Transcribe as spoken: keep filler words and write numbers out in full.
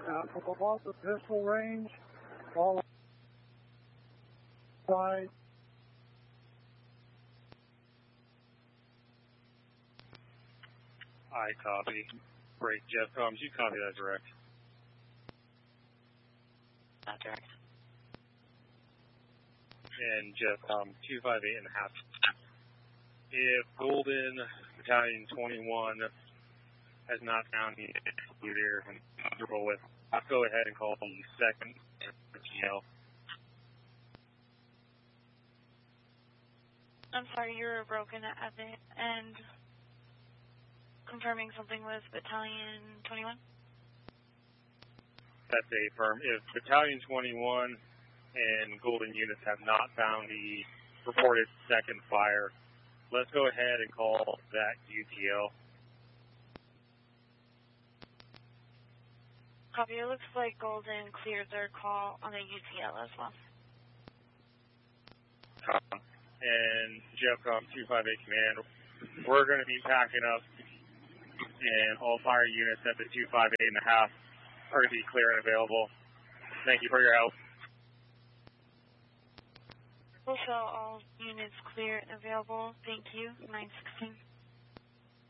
uh, above the pistol range, all side. I copy. Great, Jeff Combs, you copy that direct. Not direct. And Jeff Combs, two five eight and a half. If Golden Battalion twenty-one has not found the leader and comfortable with, I'll go ahead and call the second G L. I'm sorry, you were broken at the end. Confirming something with Battalion twenty-one? That's a firm. If Battalion twenty-one and Golden units have not found the reported second fire, let's go ahead and call that U T L. Copy. It looks like Golden cleared their call on the U T L as well. Com. And Jeffcom two five eight Command, we're going to be packing up, and all fire units at the two five eight and a half are going to be clear and available. Thank you for your help. Also, all units clear and available. Thank you. nine sixteen.